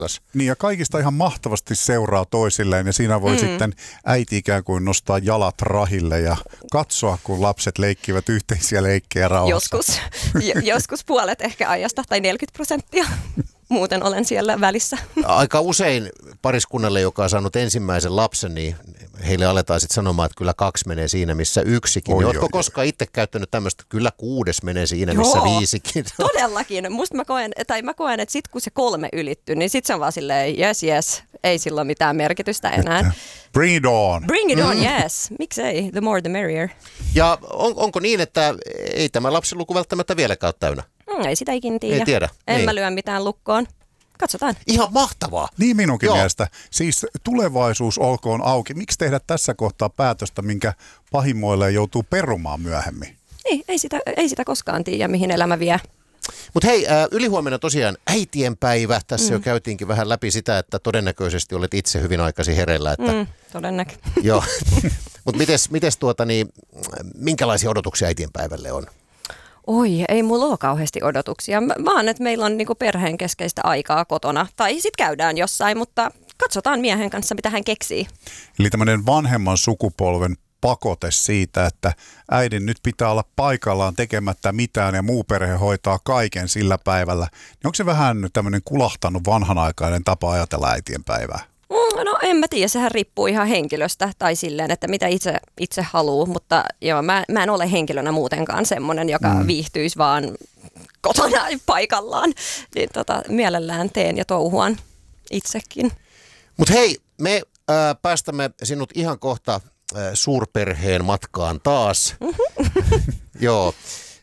arvokas. Niin ja kaikista ihan mahtavasti seuraa toisilleen ja siinä voi sitten äiti ikään kuin nostaa jalat rahille ja katsoa, kun lapset leikkivät yhteisiä leikkejä rauhassa. Joskus puolet ehkä ajasta tai 40%. Muuten olen siellä välissä. Aika usein pariskunnalle, joka on saanut ensimmäisen lapsen, niin heille aletaan sitten sanomaan, että kyllä 2 menee siinä, missä 1kin. Oletko koskaan itse käyttänyt tämmöistä, kyllä 6 menee siinä, missä 5kin? Todellakin. Mä koen, että sit kun se 3 ylittyy, niin sit se on vaan silleen, yes, ei sillä ole mitään merkitystä enää. Bring it on. Bring it on, yes. Miksei? The more the merrier. Ja onko niin, että ei tämä lapsiluku välttämättä vieläkään ole täynnä? Ei sitä ikinä tiedä. Ei tiedä. En mä lyö mitään lukkoon. Katsotaan. Ihan mahtavaa. Niin minunkin mielestä. Siis tulevaisuus olkoon auki. Miksi tehdä tässä kohtaa päätöstä, minkä pahimmoilleen joutuu perumaan myöhemmin? Niin, ei sitä koskaan tiedä, mihin elämä vie. Mutta hei, ylihuomenna tosiaan äitienpäivä. Tässä jo käytiinkin vähän läpi sitä, että todennäköisesti olet itse hyvin aikaisin hereillä. Että... Todennäköisesti. Joo. Mutta mites minkälaisia odotuksia äitienpäivälle on? Oi, ei mulla ole kauheasti odotuksia, vaan että meillä on niinku perheen keskeistä aikaa kotona. Tai sitten käydään jossain, mutta katsotaan miehen kanssa, mitä hän keksii. Eli tämmöinen vanhemman sukupolven pakote siitä, että äidin nyt pitää olla paikallaan tekemättä mitään ja muu perhe hoitaa kaiken sillä päivällä. Niin onko se vähän tämmöinen kulahtanut vanhanaikainen tapa ajatella äitienpäivää? No en mä tiedä, sehän riippuu ihan henkilöstä tai silleen, että mitä itse haluaa, mutta joo, mä en ole henkilönä muutenkaan semmoinen, joka viihtyisi vaan kotona paikallaan, niin mielellään teen ja touhuan itsekin. Mutta hei, me päästämme sinut ihan kohta suurperheen matkaan taas. Joo.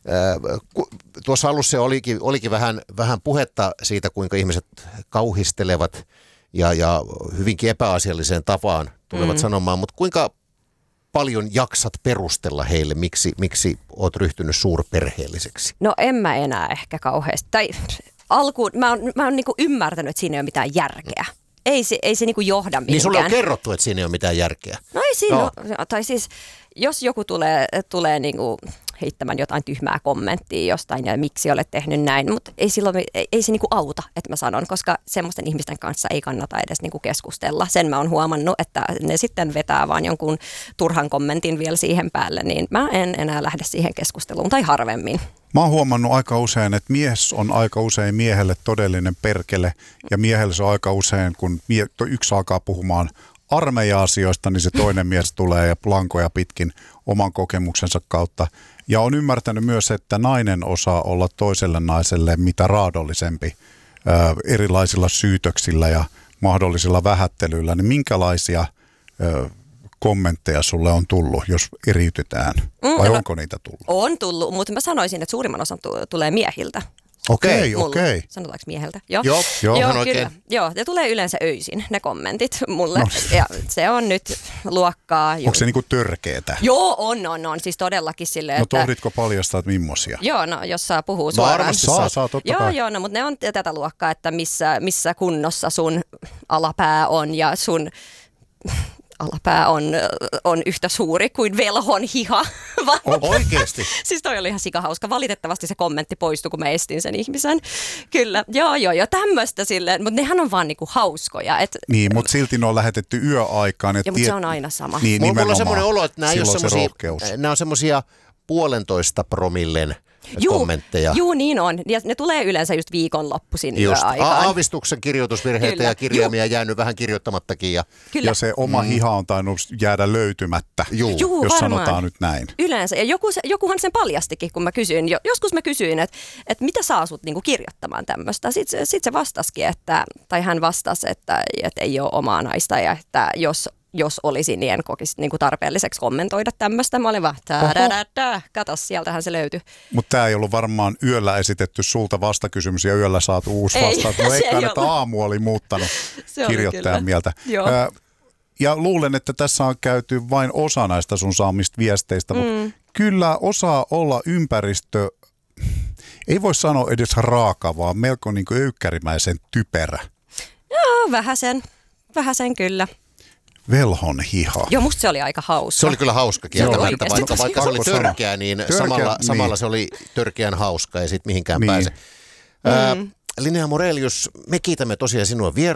Tuossa alussa olikin vähän puhetta siitä, kuinka ihmiset kauhistelevat ja hyvinkin epäasialliseen tapaan tulevat sanomaan, mutta kuinka paljon jaksat perustella heille, miksi oot ryhtynyt suurperheelliseksi? No en mä enää ehkä kauheasti. Tai alkuun mä oon niinku ymmärtänyt, että siinä ei ole mitään järkeä. Ei se niinku johda mihinkään. Niin sulle on kerrottu, että siinä ei ole mitään järkeä? No ei siinä ole. Tai siis jos joku tulee niinku heittämään jotain tyhmää kommenttia jostain ja miksi olet tehnyt näin, mutta ei se niinku auta, että mä sanon, koska semmoisten ihmisten kanssa ei kannata edes niinku keskustella. Sen mä oon huomannut, että ne sitten vetää vaan jonkun turhan kommentin vielä siihen päälle, niin mä en enää lähde siihen keskusteluun tai harvemmin. Mä oon huomannut aika usein, että mies on aika usein miehelle todellinen perkele ja miehelle se on aika usein, kun yksi alkaa puhumaan armeija-asioista, niin se toinen mies tulee ja lankoja pitkin oman kokemuksensa kautta. Ja on ymmärtänyt myös, että nainen osaa olla toiselle naiselle mitä raadollisempi erilaisilla syytöksillä ja mahdollisilla vähättelyillä. Niin minkälaisia kommentteja sulle on tullut, jos eriytytään? Vai onko niitä tullut? On tullut, mutta mä sanoisin, että suurimman osan tulee miehiltä. Okei. Sanotaanko mieheltä? Joo, kyllä. Oikein. Joo, ne tulee yleensä öisin, ne kommentit mulle. No. Ja se on nyt luokkaa. Onko se niinku törkeetä? Joo, on. Siis todellakin silleen, että... No tohditko paljastaa, että millaisia? Joo, no jos saa puhua suoraan. Varmasti saa totta kai. Joo, no, mutta ne on tätä luokkaa, että missä kunnossa sun alapää on ja sun... alapää on yhtä suuri kuin velhon hiha. Oikeesti? Siis toi oli ihan sikahauska. Valitettavasti se kommentti poistui, kun mä estin sen ihmisen. Kyllä, joo, tämmöistä silleen, mutta nehän on vaan niinku hauskoja. Niin, mutta silti ne on lähetetty yöaikaan. Mutta se on aina sama. Niin, mulla on semmoinen olo, että nämä on semmoisia 1,5 promillen kommentteja. Juu, niin on. Ja ne tulee yleensä just viikonloppuisin yöaikaan. Aavistuksen kirjoitusvirheitä ja kirjaimia jäänyt vähän kirjoittamattakin. Ja se oma hiha on tainnut jäädä löytymättä, jos varmaan. sanotaan nyt näin. Yleensä. Ja jokuhan sen paljastikin, kun mä kysyin. Joskus mä kysyin, että mitä saa sut niinku kirjoittamaan tämmöistä. Sitten se vastasikin, tai hän vastasi, että ei ole omaa naista ja että jos olisi, niin en kokisi niinku tarpeelliseksi kommentoida tämmöistä. Mä olin vaan, kato, sieltähän se löytyi. Mutta tämä ei ollut varmaan yöllä esitetty sulta vastakysymys ja yöllä saatu uusi vastaus. No eikä että aamu oli muuttanut kirjoittajan mieltä. Ja luulen, että tässä on käyty vain osa näistä sun saamista viesteistä, mutta kyllä osaa olla ympäristö, ei voi sanoa edes raaka, vaan melko niin kuin öykkärimäisen typerä. Joo, vähäsen kyllä. Velhon hiha. Joo, musta se oli aika hauska. Se oli kyllä hauska kieltämättä, vaikka se oli törkeä, niin samalla se oli törkeän hauska, ei sit mihinkään pääse. Linnea Morelius, me kiitämme tosiaan sinua